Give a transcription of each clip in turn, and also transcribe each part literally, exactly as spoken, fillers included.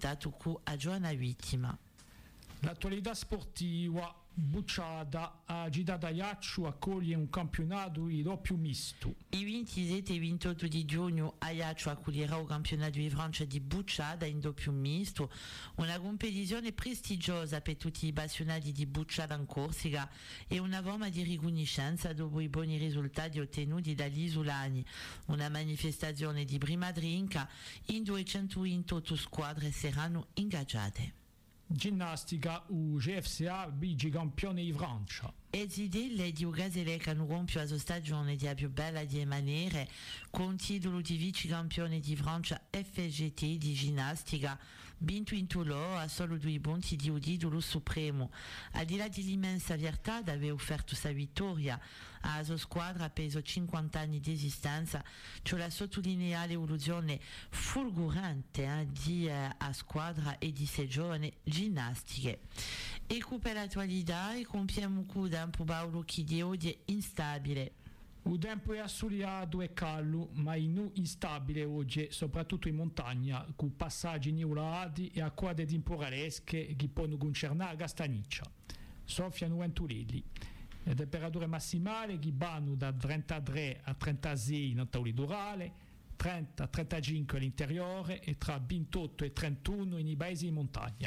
confrontato con a Giovanna Vittima. L'attualità sportiva, Bucciada a Gida Ajaccio accoglie un campionato di doppio misto. Il ventisette e ventotto di giugno Ajaccio accoglierà il campionato di Francia di Bucciada in doppio misto, una competizione prestigiosa per tutti i passionati di Bucciada in Corsica e una forma di riconoscenza dopo i buoni risultati ottenuti dagli isolani, una manifestazione di prima drinka in duecentoventotto squadre saranno ingaggiate. Ginnastica, u G F C A bigi campione di Francia. E Zidelle di Ugasele che hanno rompio la sua stagione di più bella di maniere con il titolo di vice campione di Francia F G T di ginnastica, vinto in Toulon a solo due punti di un titolo supremo. Al di là dell'immensa fiertà di aver offerto sa vittoria alla sua squadra per i cinquanta anni di esistenza, c'è la sottolineare l'evoluzione fulgurante eh, di eh, a squadra e di sei giovani ginnastiche. E per l'attualità e compiamo con tempo Paolo che di oggi è instabile. Il tempo è assoleato e caldo, ma non instabile oggi, soprattutto in montagna, con passaggi nuvolati e acquate temporalesche che possono concernere Castaniccia. Soffiano ventulelli. Le temperature massimali che vanno da trentatré a trentasei nel litorale, trenta a trentacinque all'interiore e tra ventotto e trentuno nei paesi di montagna.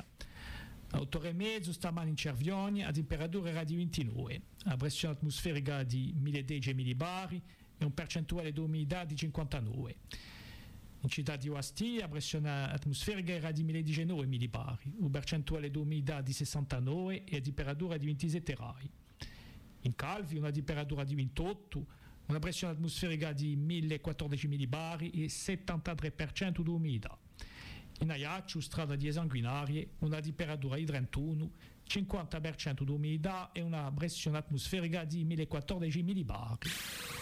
otto e mezzo stamani in Cervioni a temperatura era di ventinove, a pressione atmosferica di milledieci millibari e un percentuale di umidità di cinquantanove. In città di Ostia la pressione atmosferica era di millediciannove millibari, un percentuale di umidità di sessantanove e a temperatura di ventisette gradi. In Calvi una temperatura di ventotto, una pressione atmosferica di millequattordici millibari e settantatré per cento di umidità. In Ajaccio, strada di Esanguinarie, una temperatura di trentuno, cinquanta per cento di umidità e una pressione atmosferica di millequattordici millibari.